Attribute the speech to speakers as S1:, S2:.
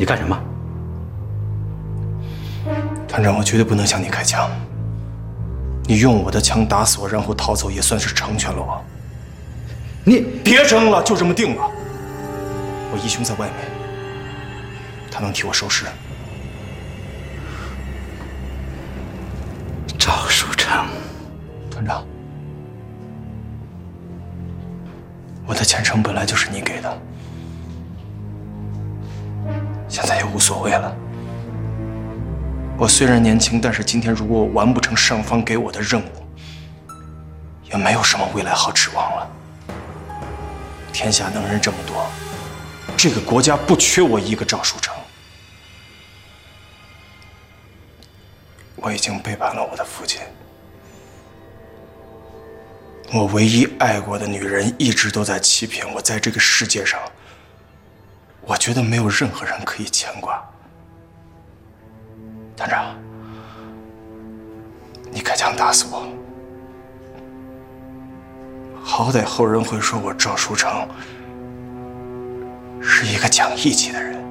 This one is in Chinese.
S1: 你干什么？
S2: 团长，我绝对不能向你开枪。你用我的枪打死我，然后逃走，也算是成全了我。
S1: 你
S2: 别争了，就这么定了。我义兄在外面，他能替我收尸。
S1: 赵书成，
S2: 团长，我的前程本来就是你给的，现在也无所谓了。我虽然年轻，但是今天如果我完不成上方给我的任务，也没有什么未来好指望了。天下能人这么多，这个国家不缺我一个赵书成。我已经背叛了我的父亲，我唯一爱过的女人一直都在欺骗我，在这个世界上，我觉得没有任何人可以牵挂。团长，你开枪打死我，好歹后人会说我赵书成是一个讲义气的人。